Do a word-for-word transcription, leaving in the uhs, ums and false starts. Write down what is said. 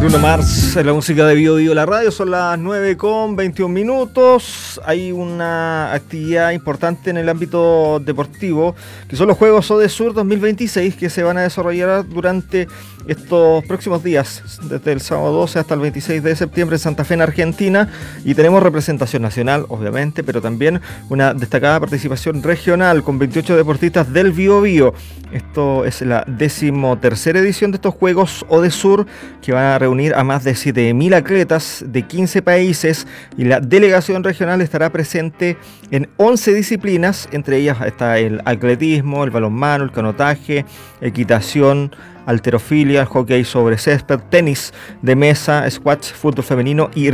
Bruno Mars, la música de Bio Bio La Radio, son las nueve con veintiún minutos. Hay una actividad importante en el ámbito deportivo, que son los Juegos Odesur dos mil veintiséis, que se van a desarrollar durante estos próximos días, desde el sábado doce hasta el veintiséis de septiembre en Santa Fe, en Argentina, y tenemos representación nacional, obviamente, pero también una destacada participación regional con veintiocho deportistas del Bio Bio. Esto es la decimotercera edición de estos Juegos Odesur, que van a reunir a más de siete mil atletas de quince países, y la delegación regional estará presente en once disciplinas. Entre ellas está el atletismo, el balonmano, el canotaje, equitación, halterofilia, hockey sobre césped, tenis de mesa, squash, fútbol femenino y